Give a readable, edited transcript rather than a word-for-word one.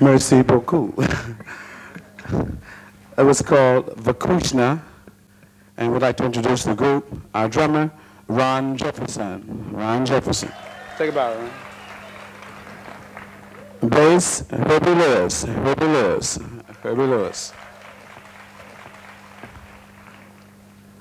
Merci beaucoup. It was called Vakushna, and we'd like to introduce the group, our drummer, Ron Jefferson. Ron Jefferson. Take it back, Ron. Bass, Herbie Lewis. Herbie Lewis. Herbie Lewis.